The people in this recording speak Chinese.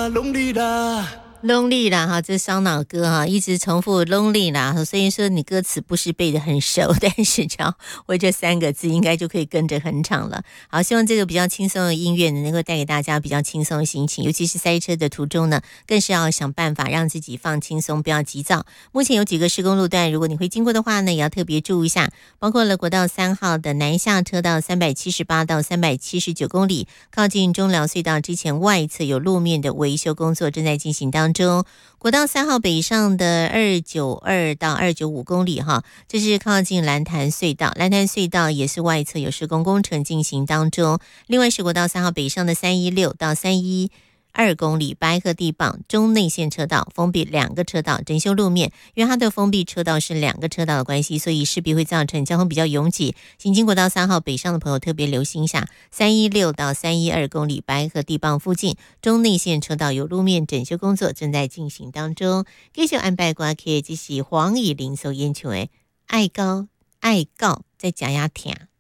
lonely 啦哈，这烧脑歌哈，一直重复 lonely 啦。虽然说你歌词不是背得很熟，但是只要会这3个字，应该就可以跟着哼唱了。好，希望这个比较轻松的音乐呢，能够带给大家比较轻松的心情，尤其是塞车的途中呢，更是要想办法让自己放轻松，不要急躁。目前有几个施工路段，如果你会经过的话呢，也要特别注意一下，包括了国道3号的南下车道378到379公里，靠近中寮隧道之前外侧有路面的维修工作正在进行当中。国道3号北上的292到295公里哈，这是靠近蓝潭隧道，蓝潭隧道也是外侧有施工工程进行当中。另外是国道3号北上的316到312公里，白河地磅中内线车道封闭2个车道整修路面，因为它的封闭车道是2个车道的关系，所以势必会造成交通比较拥挤。行经国道3号北上的朋友特别留心一下，316到312公里白河地磅附近中内线车道有路面整修工作正在进行当中。继续安排歌曲，这是黄以玲所演唱的《爱高爱告在假牙听》。